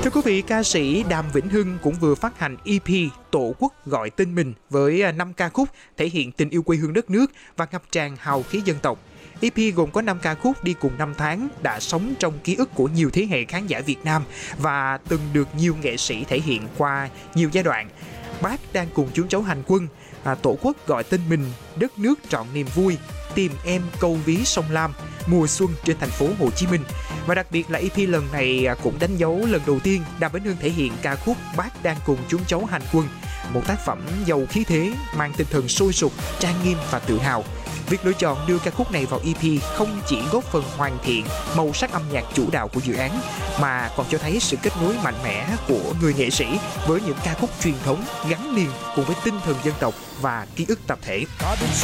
Thưa quý vị, ca sĩ Đàm Vĩnh Hưng cũng vừa phát hành EP Tổ quốc gọi tên mình với 5 ca khúc thể hiện tình yêu quê hương đất nước và ngập tràn hào khí dân tộc. EP gồm có 5 ca khúc đi cùng năm tháng đã sống trong ký ức của nhiều thế hệ khán giả Việt Nam và từng được nhiều nghệ sĩ thể hiện qua nhiều giai đoạn. Bác đang cùng chú cháu hành quân, Tổ quốc gọi tên mình, đất nước trọn niềm vui, tìm em câu ví sông Lam, mùa xuân trên thành phố Hồ Chí Minh. Và đặc biệt là EP lần này cũng đánh dấu lần đầu tiên Đàm Vĩnh Hưng thể hiện ca khúc Bác đang cùng chúng cháu hành quân, một tác phẩm giàu khí thế, mang tinh thần sôi sục, trang nghiêm và tự hào. Việc lựa chọn đưa ca khúc này vào EP không chỉ góp phần hoàn thiện màu sắc âm nhạc chủ đạo của dự án, mà còn cho thấy sự kết nối mạnh mẽ của người nghệ sĩ với những ca khúc truyền thống gắn liền cùng với tinh thần dân tộc và ký ức tập thể.